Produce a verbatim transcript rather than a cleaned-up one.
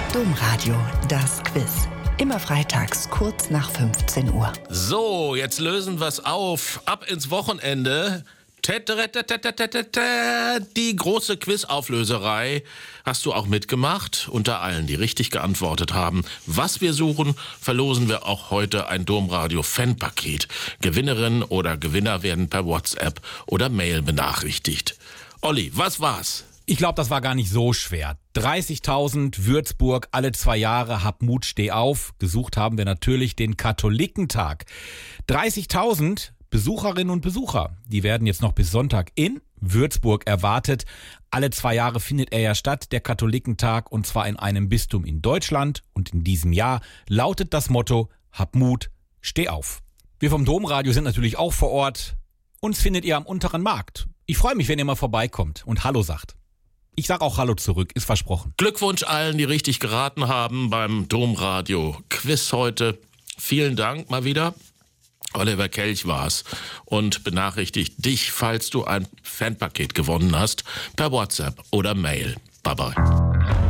Domradio, das Quiz. Immer freitags kurz nach fünfzehn Uhr. So, jetzt lösen wir's auf. Ab ins Wochenende. Die große Quizauflöserei hast du auch mitgemacht. Unter allen, die richtig geantwortet haben, was wir suchen, verlosen wir auch heute ein Domradio-Fanpaket. Gewinnerin oder Gewinner werden per WhatsApp oder Mail benachrichtigt. Olli, was war's? Ich glaube, das war gar nicht so schwer. dreißigtausend, Würzburg, alle zwei Jahre, hab Mut, steh auf. Gesucht haben wir natürlich den Katholikentag. dreißigtausend Besucherinnen und Besucher, die werden jetzt noch bis Sonntag in Würzburg erwartet. Alle zwei Jahre findet er ja statt, der Katholikentag, und zwar in einem Bistum in Deutschland. Und in diesem Jahr lautet das Motto, hab Mut, steh auf. Wir vom Domradio sind natürlich auch vor Ort. Uns findet ihr am Unteren Markt. Ich freue mich, wenn ihr mal vorbeikommt und Hallo sagt. Ich sag auch Hallo zurück, ist versprochen. Glückwunsch allen, die richtig geraten haben beim Domradio-Quiz heute. Vielen Dank mal wieder. Oliver Kelch war's und benachrichtigt dich, falls du ein Fanpaket gewonnen hast, per WhatsApp oder Mail. Bye bye.